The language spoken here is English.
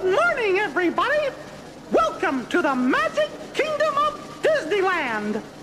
Good morning, everybody! Welcome to the Magic Kingdom of Disneyland!